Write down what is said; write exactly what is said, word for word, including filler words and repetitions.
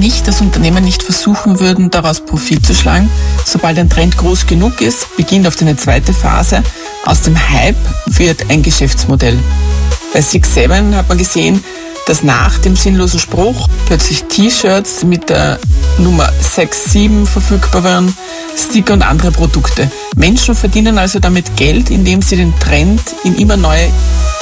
nicht das Unternehmen nicht versuchen würden, daraus Profit zu schlagen. Sobald ein Trend groß genug ist, beginnt oft eine zweite Phase. Aus dem Hype wird ein Geschäftsmodell. Bei Six Seven hat man gesehen, dass nach dem sinnlosen Spruch plötzlich T-Shirts mit der Nummer sechs sieben verfügbar waren, Sticker und andere Produkte. Menschen verdienen also damit Geld, indem sie den Trend in immer neue